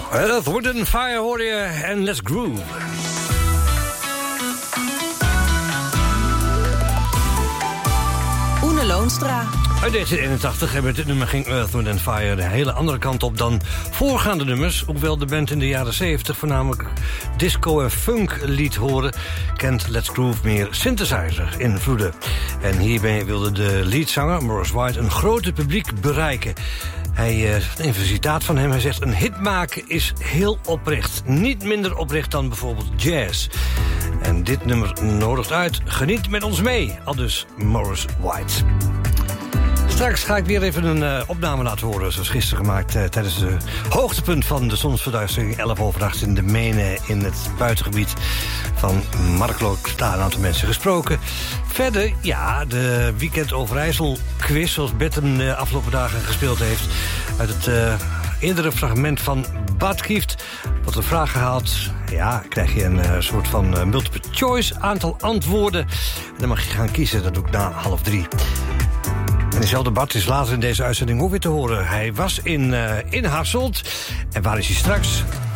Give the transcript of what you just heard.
Earth, Wind & Fire hoor je en Let's Groove. Oene Loonstra. Uit 1981 en met dit nummer ging Earth, Wind & Fire de hele andere kant op dan voorgaande nummers. Hoewel de band in de jaren 70 voornamelijk disco en funk liet horen, kent Let's Groove meer synthesizer-invloeden. En hierbij wilde de leadzanger, Maurice White, een groter publiek bereiken. Een citaat van hem, hij zegt: een hit maken is heel oprecht. Niet minder oprecht dan bijvoorbeeld jazz. En dit nummer nodigt uit: geniet met ons mee, aldus Maurice White. Straks ga ik weer even een opname laten horen, zoals gisteren gemaakt tijdens het hoogtepunt van de zonsverduistering 11:08 in de Mene in het buitengebied van Markloog. Daar een aantal mensen gesproken. Verder, ja, de Weekend Overijssel quiz, zoals Bert hem de afgelopen dagen gespeeld heeft, uit het eerdere fragment van Bart Kieft. Wat een vraag gehaald. Ja, krijg je een soort van multiple choice aantal antwoorden. En dan mag je gaan kiezen, dat doe ik na 2:30. En dezelfde Bart is later in deze uitzending ook weer te horen. Hij was in Hasselt. En waar is hij straks?